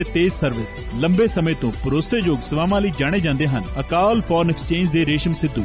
तेज service लंबे समय तो भरोसेयोग सेवावां लई जाने जांदे हन। अकाल फॉरेन एक्सचेंज दे रेशम सिद्धू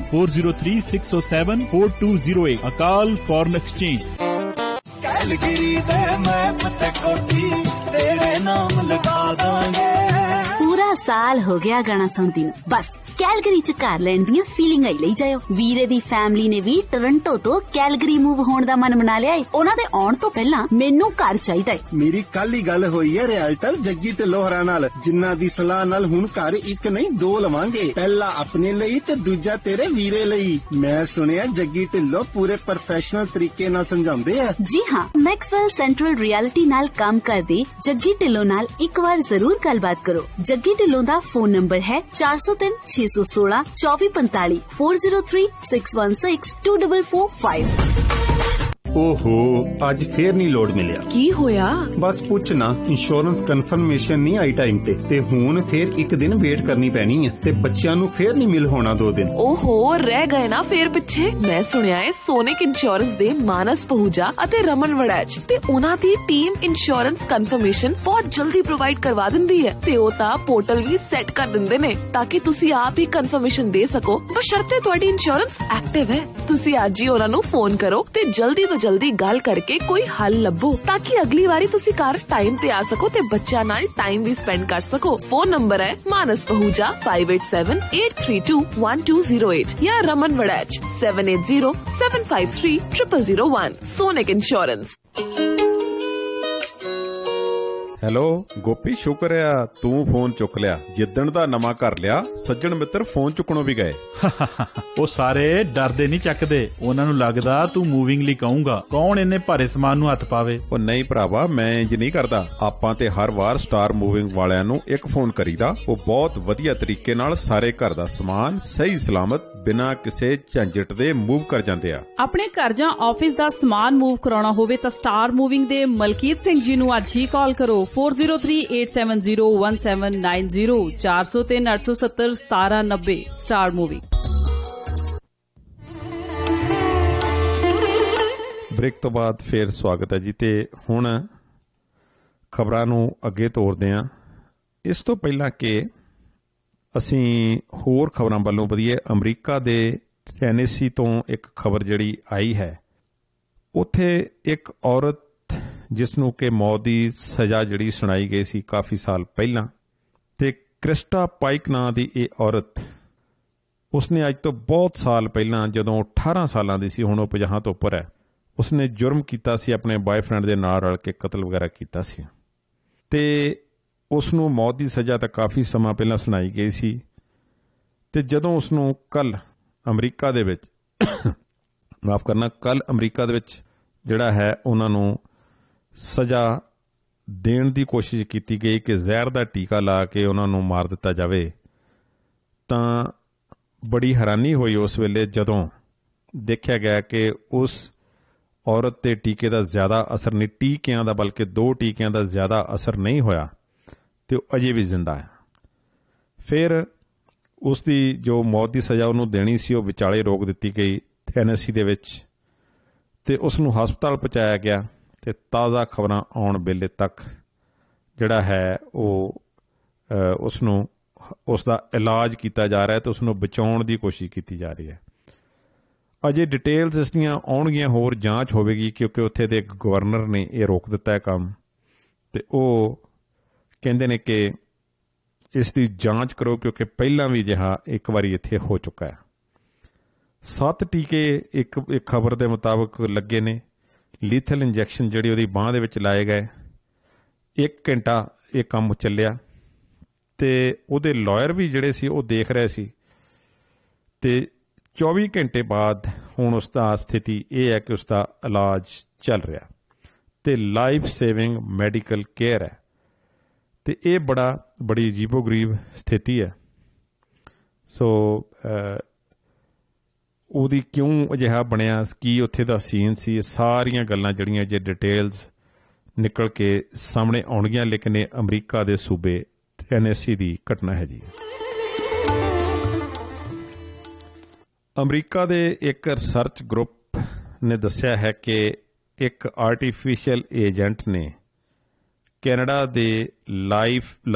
4036074208 अकाल फॉरेन एक्सचेंज। कैलगरी दे मैप ते कोठी तेरे नाम लगा दांगे। पूरा साल हो गया गाना सुनदी नूं, बस कैलगरी च घर लैण दी फीलिंग आई लई जाओ। वीरे दी फैमिली ने भी टोरंटो तो कैलगरी मूव होण दा मन बना लिया है। उन्हां दे आउण तो पहला मैनू घर चाहीदा है। मेरी कल ही गल होई है रियल्टर जग्गी ढिल्लों होरां नाल, जिन्हां दी सलाह नाल हुण घर एक नहीं दो लवांगे। पहला अपने लई ते दूजा तेरे वीरे लई। मैं सुनिया जग्गी ढिल्लों पूरे प्रोफेशनल तरीके नाल समझाउंदे आ। जी हाँ, मैक्सवेल सेंट्रल रियलिटी नाल काम करदे जग्गी ढिल्लों नाल एक बार जरूर गलबात करो। जग्गी ढिल्लों दा फोन नंबर है 403 616 2445 403 616 2445। ओहो अज फिर नहीं लोड मिलिया। की होया? बस पुछ ना, इंश्योरेंस कन्फर्मेशन नहीं आई टाइम ते हुण फिर एक दिन वेट करनी पैनी है ते बच्चियां नू फिर नहीं मिल होना 2 दिन। ओहो रह गए ना फिर पिछे। मैं सुनिया है सोनिक इंश्योरेंस दे मानस पहूजा अते रमन वड़ैच ते उन्हां दी टीम इंश्योरेंस कन्फर्मेशन बहुत जल्दी प्रोवाइड करवा दिंदी है ते ओ तां पोर्टल भी सेट कर दिंदे ने ताकि तुसी आप ही कन्फर्मेशन दे सको, बशर्ते तुहाडी इंश्योरेंस एक्टिव है। तुसी अज ही उन्हां नू फोन करो ते जल्दी तो जल्दी गल करके कोई हल लभो ताकि अगली बारी तुसी घर टाइम ते आ सको ते बच्चा नाल टाइम भी स्पेंड कर सको। फोन नंबर है मानस पहूजा 5878321208 या Raman Waraich 7807530001। Sonic insurance. Hello Gopi, ਸ਼ੁਕਰ ਆ ਤੂੰ ਫੋਨ ਚੁੱਕ ਲਿਆ। ਜਿੱਦਣ ਦਾ ਨਵਾਂ ਘਰ ਲਿਆ ਸੱਜਣ ਮਿੱਤਰ ਫੋਨ ਚੁੱਕਣੋਂ ਵੀ ਗਏ। ਉਹ ਸਾਰੇ ਡਰਦੇ ਨਹੀਂ ਚੱਕਦੇ, ਉਹਨਾਂ ਨੂੰ ਲੱਗਦਾ ਤੂੰ ਮੂਵਿੰਗ ਲਈ ਕਹੂੰਗਾ। ਕੌਣ ਇੰਨੇ ਭਾਰੇ ਸਮਾਨ ਨੂੰ ਹੱਥ ਪਾਵੇ। ਉਹ ਨਹੀਂ ਭਰਾਵਾ, ਮੈਂ ਇੰਜ ਨਹੀਂ ਕਰਦਾ। ਆਪਾਂ ਤੇ ਹਰ ਵਾਰ ਸਟਾਰ ਮੂਵਿੰਗ ਵਾਲਿਆਂ ਨੂੰ ਇੱਕ ਫੋਨ ਕਰੀਦਾ। ਉਹ ਬਹੁਤ ਵਧੀਆ ਤਰੀਕੇ ਨਾਲ ਸਾਰੇ ਘਰ ਦਾ ਸਮਾਨ ਸਹੀ ਸਲਾਮਤ ਬਿਨਾਂ ਕਿਸੇ ਝੰਜਟ ਦੇ ਮੂਵ ਕਰ ਜਾਂਦੇ ਆ। ਆਪਣੇ ਘਰ ਜਾਂ ਆਫਿਸ ਦਾ ਸਮਾਨ ਮੂਵ ਕਰਾਉਣਾ ਹੋਵੇ ਤਾਂ ਸਟਾਰ ਮੂਵਿੰਗ ਦੇ ਮਲਕੀਤ ਸਿੰਘ ਜੀ ਨੂੰ ਅੱਜ ਹੀ ਕਾਲ ਕਰੋ 4038701790 403 870 1790 ਸਟਾਰ ਮੂਵਿੰਗ। ਬ੍ਰੇਕ ਤੋਂ ਬਾਅਦ ਫੇਰ ਸਵਾਗਤ ਹੈ ਜੀ। ਤੇ ਹੁਣ ਖਬਰਾਂ ਨੂੰ ਅੱਗੇ ਤੋਰਦੇ ਹਾਂ। ਇਸ ਤੋਂ ਪਹਿਲਾਂ ਕਿ ਅਸੀਂ ਹੋਰ ਖਬਰਾਂ ਵੱਲੋਂ ਵਧੀਏ, ਅਮਰੀਕਾ ਦੇ ਟੈਨੇਸੀ ਤੋਂ ਇੱਕ ਖਬਰ ਜਿਹੜੀ ਆਈ ਹੈ, ਉੱਥੇ ਇੱਕ ਔਰਤ ਜਿਸ ਨੂੰ ਕਿ ਮੌਤ ਦੀ ਸਜ਼ਾ ਜਿਹੜੀ ਸੁਣਾਈ ਗਈ ਸੀ ਕਾਫੀ ਸਾਲ ਪਹਿਲਾਂ, ਤੇ ਕ੍ਰਿਸਟਾ ਪਾਈਕ ਨਾਂ ਦੀ ਇਹ ਔਰਤ, ਉਸਨੇ ਅੱਜ ਤੋਂ ਬਹੁਤ ਸਾਲ ਪਹਿਲਾਂ ਜਦੋਂ 18 ਸਾਲਾਂ ਦੀ ਸੀ, ਹੁਣ ਉਹ 50 ਤੋਂ ਉੱਪਰ ਹੈ, ਉਸਨੇ ਜੁਰਮ ਕੀਤਾ ਸੀ, ਆਪਣੇ ਬॉयਫ੍ਰੈਂਡ ਦੇ ਨਾਲ ਰਲ ਕੇ ਕਤਲ ਵਗੈਰਾ ਕੀਤਾ ਸੀ ਤੇ ਉਸ ਨੂੰ ਮੌਤ ਦੀ ਸਜ਼ਾ ਤਾਂ ਕਾਫੀ ਸਮਾਂ ਪਹਿਲਾਂ ਸੁਣਾਈ ਗਈ ਸੀ। ਤੇ ਜਦੋਂ ਉਸਨੂੰ ਕੱਲ ਅਮਰੀਕਾ ਦੇ ਵਿੱਚ ਜਿਹੜਾ ਹੈ ਉਹਨਾਂ ਨੂੰ ਸਜ਼ਾ ਦੇਣ ਦੀ ਕੋਸ਼ਿਸ਼ ਕੀਤੀ ਗਈ ਕਿ ਜ਼ਹਿਰ ਦਾ ਟੀਕਾ ਲਾ ਕੇ ਉਹਨਾਂ ਨੂੰ ਮਾਰ ਦਿੱਤਾ ਜਾਵੇ, ਤਾਂ ਬੜੀ ਹੈਰਾਨੀ ਹੋਈ ਉਸ ਵੇਲੇ ਜਦੋਂ ਦੇਖਿਆ ਗਿਆ ਕਿ ਉਸ ਔਰਤ 'ਤੇ ਟੀਕੇ ਦਾ ਜ਼ਿਆਦਾ ਅਸਰ ਨਹੀਂ, ਟੀਕਿਆਂ ਦਾ ਬਲਕਿ 2 ਟੀਕਿਆਂ ਦਾ ਜ਼ਿਆਦਾ ਅਸਰ ਨਹੀਂ ਹੋਇਆ ਤੇ ਉਹ ਅਜੇ ਵੀ ਜ਼ਿੰਦਾ ਹੈ। ਫਿਰ ਉਸ ਦੀ ਜੋ ਮੌਤ ਦੀ ਸਜ਼ਾ ਉਹਨੂੰ ਦੇਣੀ ਸੀ ਉਹ ਵਿਚਾਲੇ ਰੋਕ ਦਿੱਤੀ ਗਈ ਟੈਨੇਸੀ ਦੇ ਵਿੱਚ ਤੇ ਉਸ ਨੂੰ ਹਸਪਤਾਲ ਪਹੁੰਚਾਇਆ ਗਿਆ। ਤੇ ਤਾਜ਼ਾ ਖਬਰਾਂ ਆਉਣ ਵੇਲੇ ਤੱਕ ਜਿਹੜਾ ਹੈ ਉਹ ਉਸ ਨੂੰ ਉਸ ਦਾ ਇਲਾਜ ਕੀਤਾ ਜਾ ਰਿਹਾ ਤੇ ਉਸ ਨੂੰ ਬਚਾਉਣ ਦੀ ਕੋਸ਼ਿਸ਼ ਕੀਤੀ ਜਾ ਰਹੀ ਹੈ। ਅਜੇ ਡਿਟੇਲਸ ਇਸ ਦੀਆਂ ਆਉਣਗੀਆਂ, ਹੋਰ ਜਾਂਚ ਹੋਵੇਗੀ ਕਿਉਂਕਿ ਉੱਥੇ ਦੇ ਗਵਰਨਰ ਨੇ ਇਹ ਰੋਕ ਦਿੱਤਾ ਹੈ ਕੰਮ ਤੇ ਉਹ ਕਹਿੰਦੇ ਨੇ ਕਿ ਇਸ ਦੀ ਜਾਂਚ ਕਰੋ ਕਿਉਂਕਿ ਪਹਿਲਾਂ ਵੀ ਅਜਿਹਾ ਇੱਕ ਵਾਰੀ ਇੱਥੇ ਹੋ ਚੁੱਕਾ ਹੈ। 7 ਟੀਕੇ ਇੱਕ ਖਬਰ ਦੇ ਮੁਤਾਬਕ ਲੱਗੇ ਨੇ। ਲੀਥਲ ਇੰਜੈਕਸ਼ਨ ਜਿਹੜੀ ਉਹਦੀ ਬਾਂਹ ਦੇ ਵਿੱਚ ਲਾਏ ਗਏ। 1 ਘੰਟਾ ਇਹ ਕੰਮ ਚੱਲਿਆ ਤੇ ਉਹਦੇ ਲਾਇਰ ਵੀ ਜਿਹੜੇ ਸੀ ਉਹ ਦੇਖ ਰਹੇ ਸੀ ਤੇ 24 ਘੰਟੇ ਬਾਅਦ ਹੁਣ ਉਸ ਦਾ ਸਥਿਤੀ ਇਹ ਹੈ ਕਿ ਉਸ ਦਾ ਇਲਾਜ ਚੱਲ ਰਿਹਾ ਤੇ ਲਾਈਫ ਸੇਵਿੰਗ ਮੈਡੀਕਲ ਕੇਅਰ ਹੈ ਤੇ ਇਹ ਬੜੀ ਅਜੀਬੋ-ਗਰੀਬ ਸਥਿਤੀ ਹੈ। ਸੋ ਉਹਦੀ ਕਿਉਂ ਅਜਿਹਾ ਬਣਿਆ, ਕੀ ਉੱਥੇ ਦਾ ਸੀਨ ਸੀ, ਇਹ ਸਾਰੀਆਂ ਗੱਲਾਂ ਜਿਹੜੀਆਂ ਜੇ ਡਿਟੇਲਸ ਨਿਕਲ ਕੇ ਸਾਹਮਣੇ ਆਉਣਗੀਆਂ, ਲੇਕਿਨ ਇਹ ਅਮਰੀਕਾ ਦੇ ਸੂਬੇ ਟੈਨੇਸੀ ਦੀ ਘਟਨਾ ਹੈ ਜੀ। ਅਮਰੀਕਾ ਦੇ ਇੱਕ ਰਿਸਰਚ ਗਰੁੱਪ ਨੇ ਦੱਸਿਆ ਹੈ ਕਿ ਇੱਕ ਆਰਟੀਫਿਸ਼ੀਅਲ ਏਜੰਟ ਨੇ ਕੈਨੇਡਾ ਦੇ ਲਾਈਫ